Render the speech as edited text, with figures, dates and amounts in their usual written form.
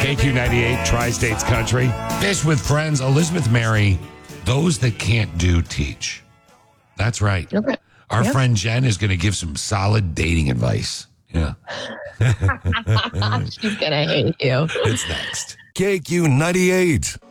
KQ98, Tri-States Country. Fish with Friends, Elizabeth Mary. Those that can't do, teach. That's right. Okay. Our friend Jen is going to give some solid dating advice. Yeah. She's going to hate you. It's next. KQ98.